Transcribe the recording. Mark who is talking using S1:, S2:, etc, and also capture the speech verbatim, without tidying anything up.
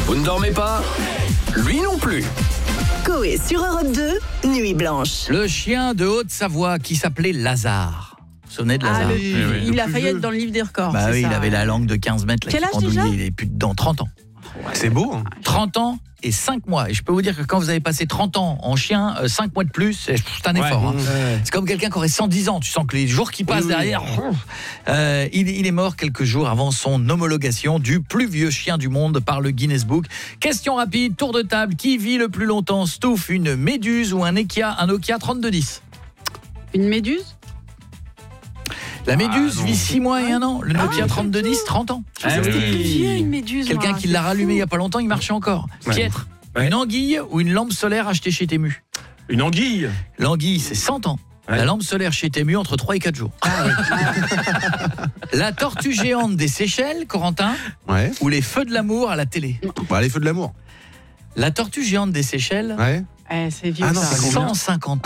S1: Vous ne dormez pas ? Lui non plus.
S2: Coé sur Europe deux, Nuit Blanche.
S3: Le chien de Haute-Savoie qui s'appelait Lazare. Vous vous souvenez de
S4: Ah,
S3: Lazare?
S4: le-
S5: Oui, oui,
S4: il
S5: le
S4: a
S5: plus
S4: failli
S5: vieux.
S4: être dans le livre des records.
S3: Bah
S4: c'est
S3: oui,
S4: ça,
S3: il avait
S4: ouais.
S3: la langue de quinze mètres. Là,
S4: Quel
S3: qui
S4: âge
S3: pendouillait.
S4: déjà
S3: Il est plus dans trente ans.
S5: C'est beau. Hein.
S3: trente ans et cinq mois. Et je peux vous dire que quand vous avez passé trente ans en chien, euh, cinq mois de plus, c'est c'est un effort.
S5: Ouais.
S3: hein.
S5: Ouais.
S3: C'est comme quelqu'un qui aurait cent dix ans. Tu sens que les jours qui passent
S5: Oui, oui.
S3: derrière... Euh, il, il est mort quelques jours avant son homologation du plus vieux chien du monde par le Guinness Book. Question rapide, tour de table. Qui vit le plus longtemps, Stouff, une méduse ou un Nokia, un Nokia trente-deux dix?
S4: Une méduse?
S3: La méduse
S5: Ah, non.
S3: vit six mois et un an. Le Nokia
S4: Ah,
S3: trente-deux dix, trente ans.
S4: Je pensais que c'était plus vieux, une méduse.
S3: Quelqu'un
S4: moi,
S3: qui
S4: c'est
S3: l'a rallumé il
S4: fou.
S3: n'y a pas longtemps, il marchait encore.
S5: Ouais.
S3: Piètre,
S5: Ouais.
S3: une anguille ou une lampe solaire achetée chez Temu?
S5: Une anguille.
S3: L'anguille, c'est cent ans.
S5: Ouais.
S3: La lampe solaire chez Temu, entre trois et quatre jours. La tortue géante des Seychelles, Corentin,
S6: Ouais.
S3: ou les feux de l'amour à la télé?
S6: Bah, les feux de l'amour.
S3: La tortue géante des Seychelles,
S6: Ouais.
S4: Eh, c'est vieux
S6: Ah non,
S4: ça.
S6: c'est combien
S3: cent cinquante